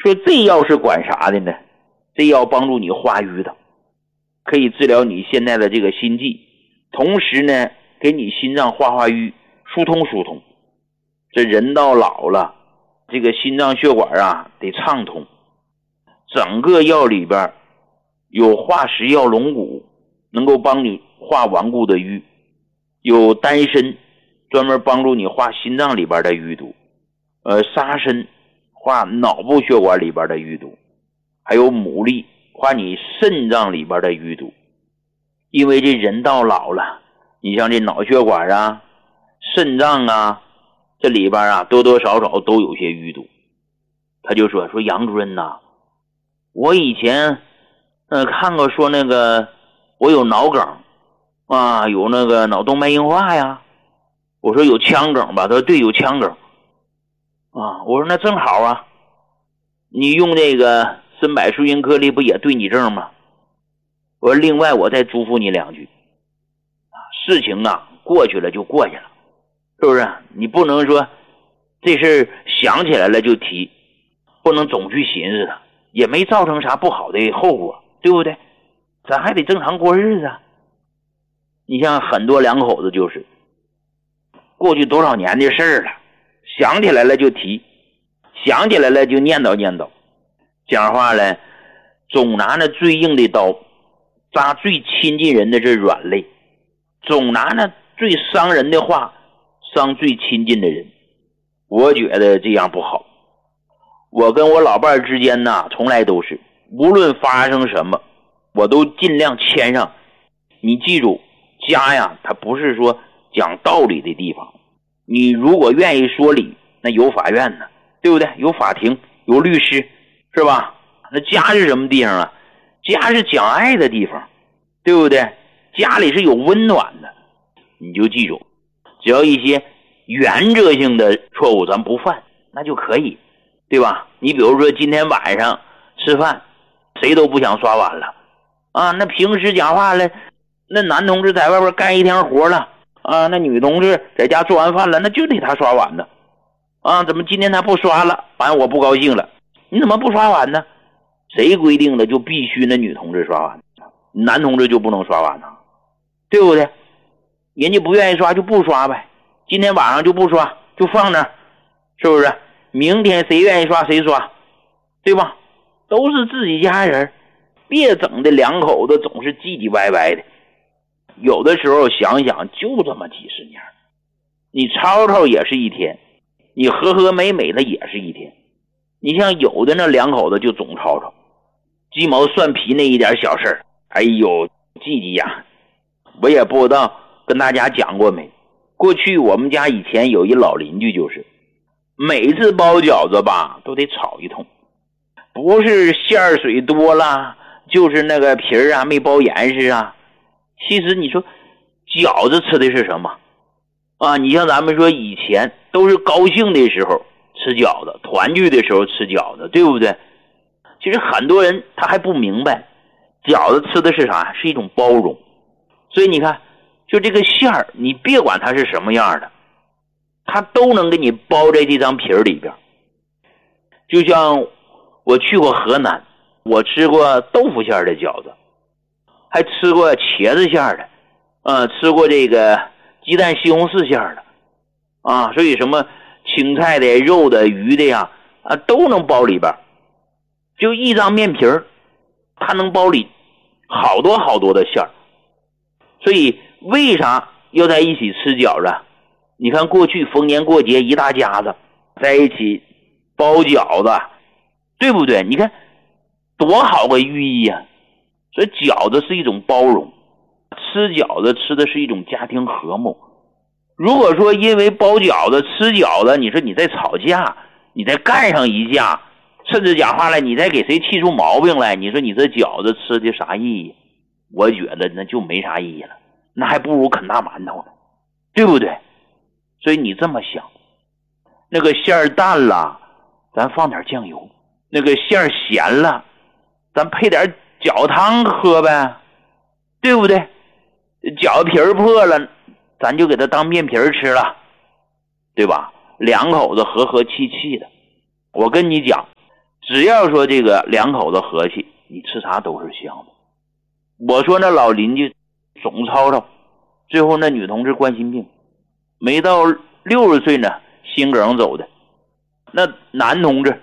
说这药是管啥的呢？这药帮助你化瘀的，可以治疗你现在的这个心悸，同时呢给你心脏化瘀，疏通疏通。这人到老了，这个心脏血管啊得畅通。整个药里边有化石药龙骨，能够帮你化顽固的瘀，有丹参专门帮助你化心脏里边的淤堵，沙参化脑部血管里边的淤堵，还有牡蛎化你肾脏里边的淤堵。因为这人到老了，你像这脑血管啊、肾脏啊，这里边啊多多少少都有些淤堵。他就说杨主任呐，我以前看过说那个我有脑梗啊，有那个脑动脉硬化呀。我说有腔梗吧？他说对，有腔梗啊。我说那正好啊，你用这个参柏树因颗粒不也对你症吗？我说另外我再嘱咐你2句事情啊过去了就过去了，是不是？你不能说这事想起来了就提，不能总去寻思它，也没造成啥不好的后果，对不对？咱还得正常过日子啊。你像很多两口子就是过去多少年的事了，想起来了就提，想起来了就念叨念叨，讲话了总拿那最硬的刀扎最亲近人的这软肋，总拿那最伤人的话伤最亲近的人。我觉得这样不好。我跟我老伴之间呢，从来都是无论发生什么我都尽量谦让。你记住，家呀它不是说讲道理的地方，你如果愿意说理，那有法院呢，对不对？有法庭，有律师，是吧？那家是什么地方啊？家是讲爱的地方，对不对？家里是有温暖的。你就记住，只要一些原则性的错误咱不犯，那就可以，对吧？你比如说今天晚上吃饭谁都不想刷碗了啊，那平时讲话了，那男同志在外边干一天活了啊，那女同志在家做完饭了，那就得他刷碗呢啊，怎么今天他不刷了，反正我不高兴了。你怎么不刷碗呢？谁规定的就必须那女同志刷碗，男同志就不能刷碗呢？对不对？人家不愿意刷就不刷呗，今天晚上就不刷，就放那儿，是不是？明天谁愿意刷谁刷，对吧？都是自己家人，别整的两口子总是唧唧歪歪的。有的时候想想就这么几十年，你吵吵也是一天，你和和美美的也是一天。你像有的那两口子就总吵吵，鸡毛蒜皮那一点小事儿，哎呦唧唧呀。我也不知道跟大家讲过没，过去我们家以前有一老邻居，就是每次包饺子吧都得吵一通，不是馅水多了，就是那个皮儿啊没包严实啊。其实你说饺子吃的是什么啊？你像咱们说以前都是高兴的时候吃饺子，团聚的时候吃饺子，对不对？其实很多人他还不明白，饺子吃的是啥？是一种包容。所以你看，就这个馅儿，你别管它是什么样的，它都能给你包在这张皮儿里边。就像我去过河南，我吃过豆腐馅的饺子，还吃过茄子馅的，吃过这个鸡蛋西红柿馅的啊，所以什么青菜的、肉的、鱼的呀，都能包里边。就一张面皮儿，它能包里好多好多的馅儿。所以为啥要在一起吃饺子？你看过去逢年过节一大家子在一起包饺子，对不对？你看多好个寓意啊！所以饺子是一种包容，吃饺子吃的是一种家庭和睦。如果说因为包饺子吃饺子，你说你再吵架，你再干上一架，甚至讲话了你再给谁气出毛病来，你说你这饺子吃的啥意义？我觉得那就没啥意义了，那还不如啃大馒头呢，对不对？所以你这么想，那个馅儿淡了咱放点酱油，那个馅儿咸了咱配点饺汤喝呗，对不对？饺子皮儿破了咱就给它当面皮儿吃了，对吧？两口子和和气气的。我跟你讲， 只要说这个两口子和气，你吃啥都是香的。我说那老邻居总吵吵，最后那女同志冠心病，没到60岁呢心梗走的。那男同志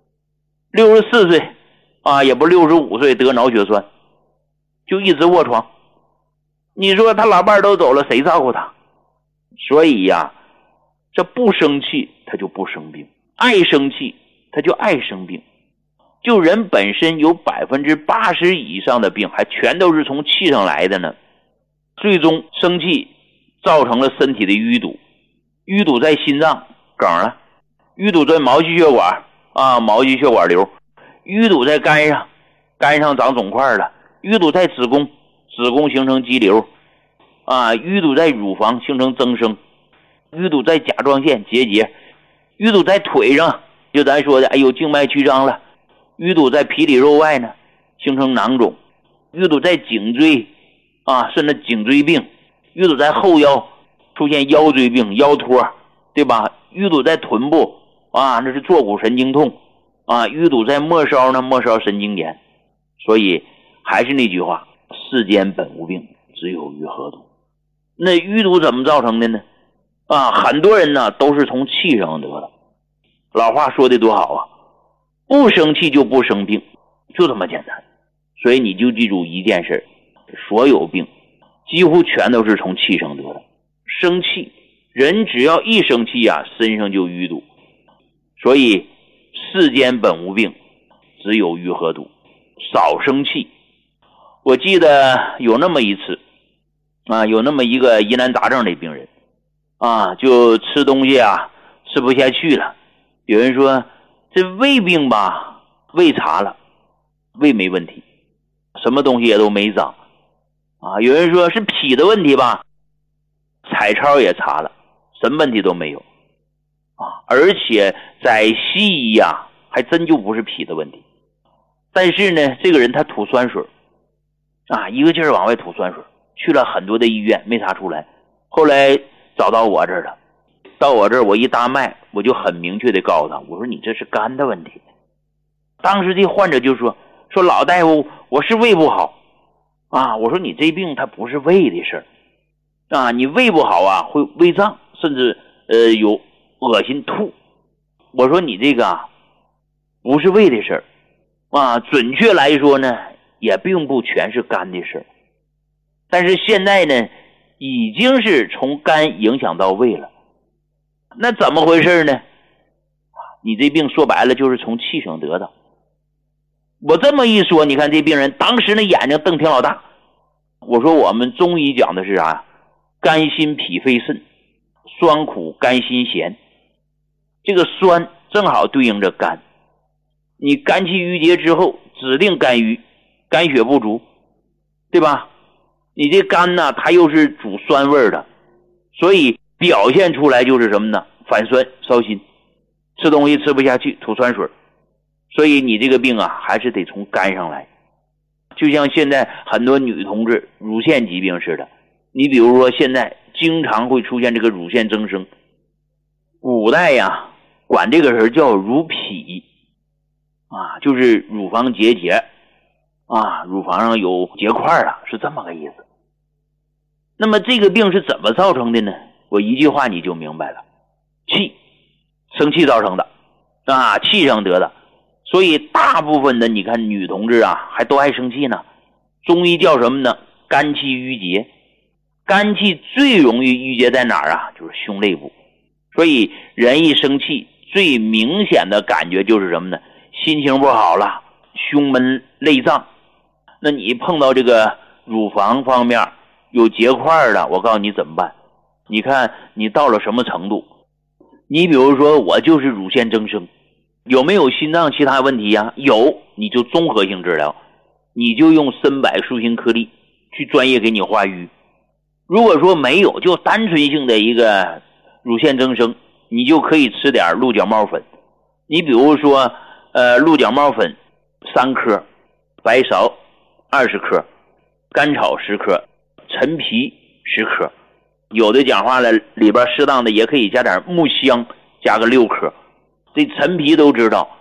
64岁啊，也不65岁得脑血栓，就一直卧床。你说他老伴都走了，谁照顾他？所以呀，这不生气他就不生病，爱生气他就爱生病。就人本身有80%以上的病还全都是从气上来的呢。最终生气造成了身体的淤堵，淤堵在心脏梗了，淤堵在毛细血管啊，毛细血管瘤，淤堵在肝上，肝上长肿块了，淤堵在子宫，子宫形成肌瘤啊，淤堵在乳房形成增生，淤堵在甲状腺结节，淤堵在腿上，就咱说的哎呦静脉曲张了，淤堵在皮里肉外呢形成囊肿，淤堵在颈椎啊，甚至颈椎病，淤堵在后腰出现腰椎病腰托，对吧？淤堵在臀部啊，那是坐骨神经痛啊，淤堵在末梢呢末梢神经炎。所以还是那句话，世间本无病，只有于何毒。那淤堵怎么造成的呢？啊，很多人呢都是从气上得的。老话说的多好啊，不生气就不生病，就这么简单。所以你就记住一件事，所有病几乎全都是从气上得的。生气，人只要一生气啊，身上就淤堵。所以世间本无病，只有于何毒。少生气。我记得有那么一次啊，有那么一个疑难杂症的病人啊，就吃东西啊吃不下去了。有人说这胃病吧，胃查了，胃没问题，什么东西也都没长啊。有人说是脾的问题吧，彩超也查了，什么问题都没有啊。而且在西医啊，还真就不是脾的问题。但是呢，这个人他吐酸水啊，一个劲儿往外吐酸水，去了很多的医院没查出来，后来找到我这儿了。到我这儿我一搭脉，我就很明确的告诉他，我说你这是肝的问题。当时这患者就说老大夫，我是胃不好啊。我说你这病它不是胃的事儿啊，你胃不好啊会胃胀，甚至有恶心吐。我说你这个啊不是胃的事儿啊，准确来说呢也并不全是肝的事儿，但是现在呢已经是从肝影响到胃了。那怎么回事呢？你这病说白了就是从气上得的。我这么一说，你看这病人当时那眼睛瞪挺老大。我说我们中医讲的是啥？肝心脾肺肾，酸苦甘辛咸。这个酸正好对应着肝，你肝气郁结之后指定肝郁，肝血不足，对吧？你这肝呢它又是主酸味的，所以表现出来就是什么呢？反酸烧心，吃东西吃不下去吐酸水。所以你这个病啊还是得从肝上来。就像现在很多女同志乳腺疾病似的，你比如说现在经常会出现这个乳腺增生，古代呀管这个人叫乳痞啊，就是乳房结节啊，乳房上有结块了，是这么个意思。那么这个病是怎么造成的呢？我一句话你就明白了，气，生气造成的啊，气上得的。所以大部分的你看女同志啊还都爱生气呢。中医叫什么呢？肝气郁结。肝气最容易郁结在哪儿啊？就是胸肋部。所以人一生气最明显的感觉就是什么呢？心情不好了，胸闷肋胀。那你碰到这个乳房方面有结块的，我告诉你怎么办。你看你到了什么程度？你比如说我就是乳腺增生，有没有心脏其他问题呀？有，你就综合性治疗，你就用参柏舒心颗粒去专业给你化瘀。如果说没有，就单纯性的一个乳腺增生，你就可以吃点鹿角帽粉。你比如说鹿角帽粉3颗，白芍20颗，甘草10颗，陈皮10颗。有的讲话了，里边适当的也可以加点木香，加个6颗。这陈皮都知道